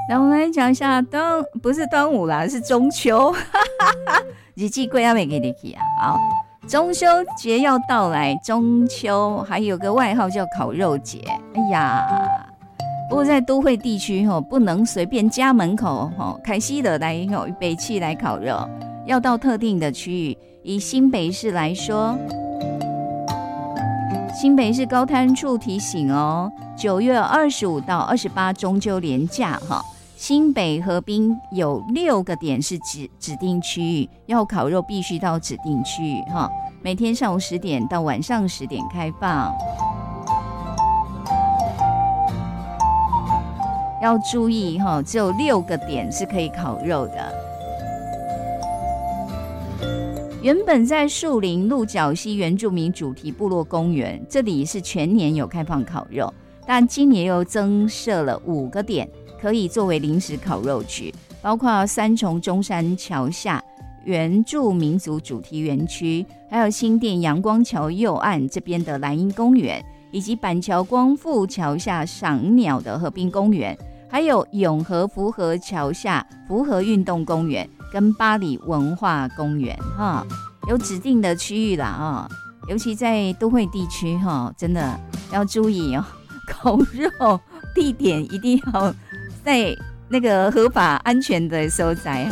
然后我们来讲一下不是端午啦，是中秋。日子过还没给你去啊。好，中秋节要到来，中秋还有个外号叫烤肉节。哎呀，不过在都会地区不能随便家门口开始的来预备器来烤肉，要到特定的区域。以新北市来说，新北市高摊处提醒9月25到28中秋连假新北河滨有6个点是指定区域，要烤肉必须到指定区域每天上午10点到晚上10点开放。要注意只有6个点是可以烤肉的。原本在树林鹿角溪原住民主题部落公园，这里是全年有开放烤肉，但今年又增设了5个点可以作为临时烤肉区，包括三重中山桥下原住民族主题园区，还有新店阳光桥右岸这边的蓝荫公园，以及板桥光复桥下赏鸟的河滨公园，还有永和福和桥下福和运动公园跟八里文化公园有指定的区域啦尤其在都会地区真的要注意烤肉地点一定要在那个合法安全的所在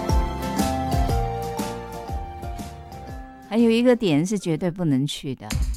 还有一个点是绝对不能去的，